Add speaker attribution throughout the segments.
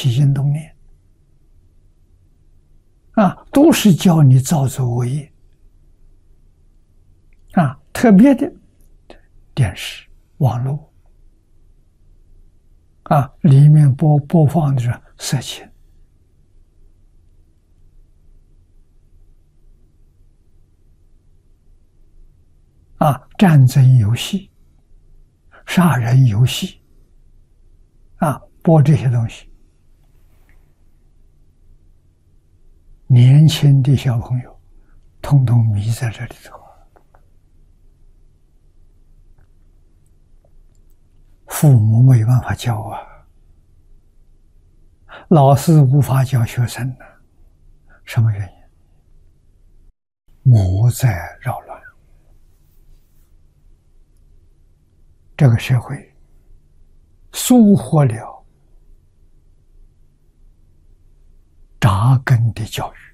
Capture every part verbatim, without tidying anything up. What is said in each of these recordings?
Speaker 1: 起心动念啊，都是教你造作恶业啊。特别的电视、网络啊，里面播播放的是色情啊，战争游戏、杀人游戏啊，播这些东西，年轻的小朋友通通迷在这里头，父母没有办法教啊，老师无法教学生呢，什么原因？魔在扰乱。这个社会疏忽了扎根的教育，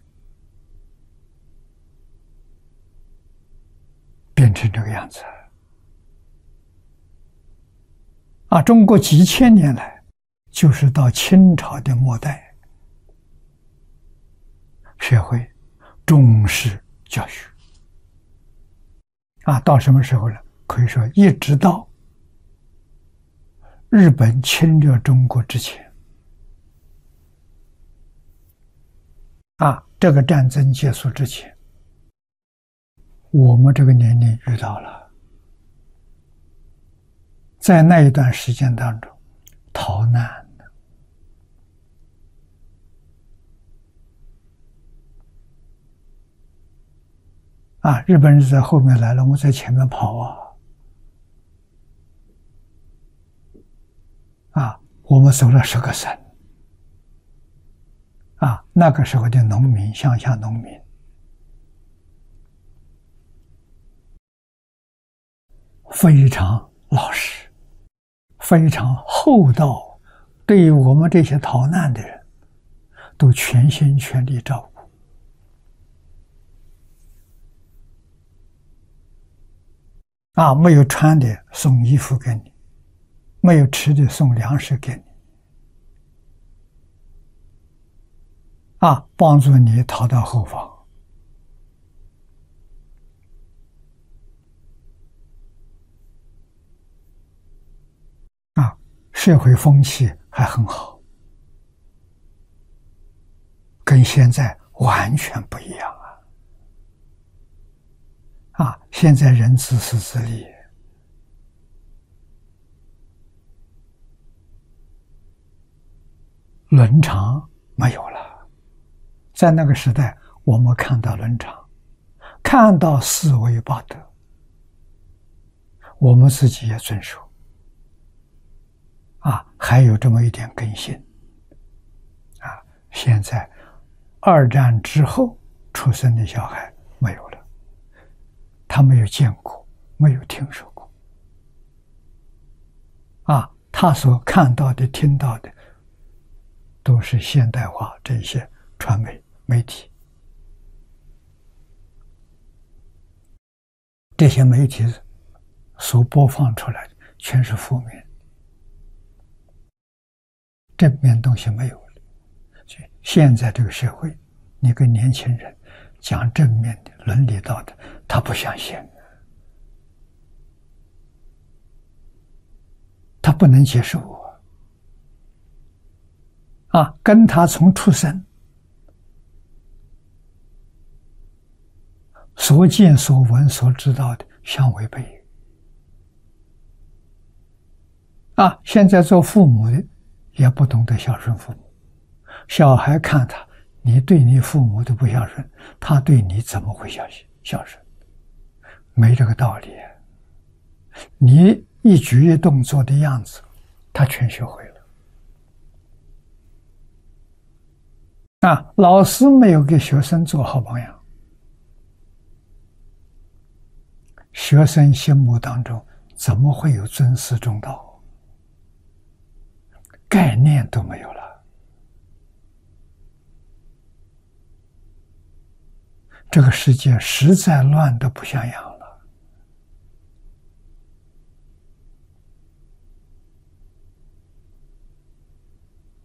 Speaker 1: 变成这个样子啊！中国几千年来，就是到清朝的末代，社会重视教育啊，到什么时候呢？可以说一直到日本侵略中国之前啊，这个战争结束之前，我们这个年龄遇到了，在那一段时间当中逃难的啊，日本人在后面来了，我们在前面跑啊啊，我们走了十个省啊，那个时候的农民，乡下农民非常老实，非常厚道，对于我们这些逃难的人都全心全力照顾啊，没有穿的送衣服给你，没有吃的送粮食给你啊，帮助你逃到后方啊，社会风气还很好，跟现在完全不一样啊！啊，现在人自私自利，伦常没有了。在那个时代，我们看到伦常，看到四维八德，我们自己也遵守啊，还有这么一点根性啊。现在二战之后出生的小孩没有了，他没有见过，没有听说过啊，他所看到的听到的都是现代化这些传媒媒体，这些媒体所播放出来的全是负面，正面东西没有了。现在这个社会，你跟年轻人讲正面的伦理道德，他不相信，他不能接受啊，跟他从出生所见所闻所知道的相违背啊！现在做父母的也不懂得孝顺父母，小孩看他，你对你父母都不孝顺，他对你怎么会孝孝顺？没这个道理。你一举一动做的样子，他全学会了啊！老师没有给学生做好榜样，学生心目当中怎么会有尊师重道？概念都没有了。这个世界实在乱得不像样。